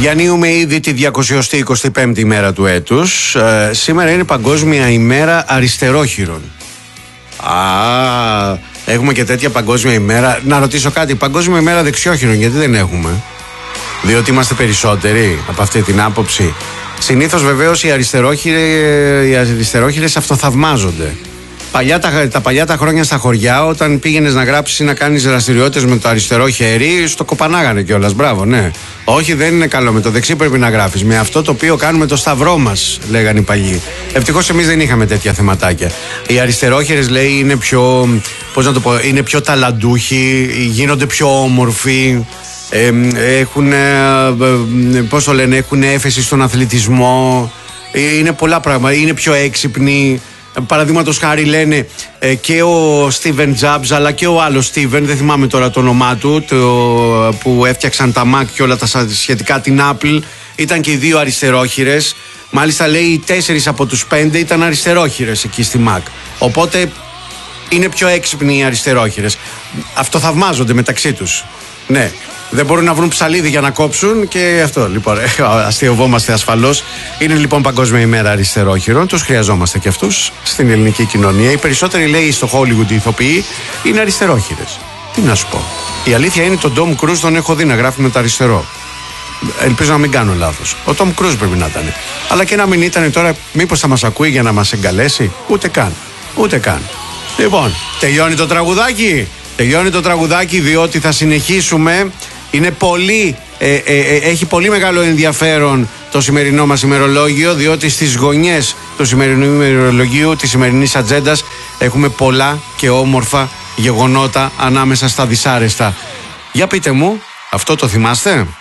Διανύουμε ήδη τη 225η ημέρα του έτους. Σήμερα είναι Παγκόσμια ημέρα αριστερόχειρων. Έχουμε και τέτοια παγκόσμια ημέρα. Να ρωτήσω κάτι, Παγκόσμια ημέρα δεξιόχειρων γιατί δεν έχουμε? Διότι είμαστε περισσότεροι από αυτή την άποψη. Συνήθως βεβαίως οι αριστερόχειρες αυτοθαυμάζονται. Τα παλιά τα χρόνια στα χωριά, όταν πήγαινες να γράψεις ή να κάνεις δραστηριότητες με το αριστερό χέρι, στο κοπανάγανε κιόλας. Μπράβο, ναι. Όχι, δεν είναι καλό. Με το δεξί πρέπει να γράφεις. Με αυτό το οποίο κάνουμε το σταυρό μας, λέγανε οι παλιοί. Ευτυχώς εμείς δεν είχαμε τέτοια θεματάκια. Οι αριστερόχειρες, λέει, είναι πιο. Πώς να το πω, είναι πιο ταλαντούχοι, γίνονται πιο όμορφοι. Έχουν, πώς το λένε, έχουν έφεση στον αθλητισμό. Είναι πολλά πράγματα. Είναι πιο έξυπνοι. Παραδείγματος χάρη λένε και ο Στίβεν Τζαμπς αλλά και ο άλλος Στίβεν, δεν θυμάμαι τώρα το όνομά του, που έφτιαξαν τα Mac και όλα τα σχετικά, την Apple, ήταν και οι δύο αριστερόχειρες. Μάλιστα λέει οι 4 από τους 5 ήταν αριστερόχειρες εκεί στη Mac. Οπότε είναι πιο έξυπνοι οι αριστερόχειρες. Αυτοθαυμάζονται μεταξύ τους. Ναι. Δεν μπορούν να βρουν ψαλίδι για να κόψουν και αυτό. Λοιπόν, αστειευόμαστε ασφαλώς. Είναι λοιπόν Παγκόσμια ημέρα αριστερόχειρων. Τους χρειαζόμαστε και αυτούς στην ελληνική κοινωνία. Οι περισσότεροι, λέει, στο Hollywood οι ηθοποιοί είναι αριστερόχειρες. Τι να σου πω. Η αλήθεια είναι τον Tom Cruise τον έχω δει να γράφει με το αριστερό. Ελπίζω να μην κάνω λάθος. Ο Tom Cruise πρέπει να ήταν. Αλλά και να μην ήταν τώρα, μήπως θα μας ακούει για να μας εγκαλέσει? Ούτε καν. Ούτε καν. Λοιπόν, τελειώνει το τραγουδάκι. Τελειώνει το τραγουδάκι, διότι θα συνεχίσουμε. Είναι πολύ, έχει πολύ μεγάλο ενδιαφέρον το σημερινό μας ημερολόγιο, διότι στις γωνιές του σημερινού ημερολογίου, της σημερινής ατζέντας, έχουμε πολλά και όμορφα γεγονότα ανάμεσα στα δυσάρεστα. Για πείτε μου, αυτό το θυμάστε?